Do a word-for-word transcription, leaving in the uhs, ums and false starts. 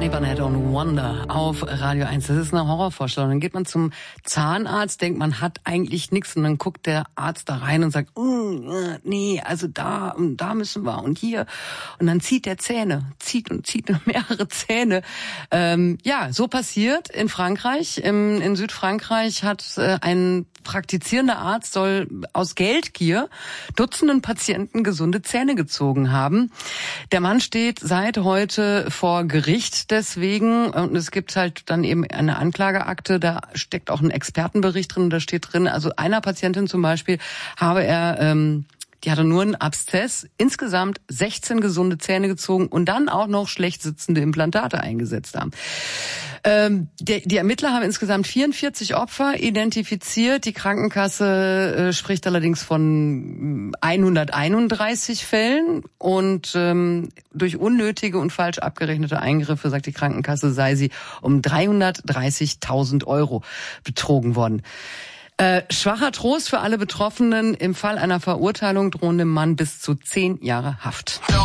Abraham Head on Wonder auf Radio eins. Das ist eine Horrorvorstellung. Dann geht man zum Zahnarzt, denkt, man hat eigentlich nichts und dann guckt der Arzt da rein und sagt, mm, nee, also da und da müssen wir und hier. Und dann zieht der Zähne, zieht und zieht mehrere Zähne. Ähm, ja, so passiert in Frankreich. Im, in Südfrankreich hat äh, ein praktizierender Arzt soll aus Geldgier Dutzenden Patienten gesunde Zähne gezogen haben. Der Mann steht seit heute vor Gericht deswegen und es gibt halt dann eben eine Anklageakte, da steckt auch ein Expertenbericht drin, da steht drin, also einer Patientin zum Beispiel habe er ähm, die hatte nur einen Abszess, insgesamt sechzehn gesunde Zähne gezogen und dann auch noch schlecht sitzende Implantate eingesetzt haben. Ähm, die, die Ermittler haben insgesamt vierundvierzig Opfer identifiziert. Die Krankenkasse äh, spricht allerdings von hunderteinunddreißig Fällen und ähm, durch unnötige und falsch abgerechnete Eingriffe, sagt die Krankenkasse, sei sie um dreihundertdreißigtausend Euro betrogen worden. Äh, schwacher Trost für alle Betroffenen. Im Fall einer Verurteilung drohen dem Mann bis zu zehn Jahre Haft.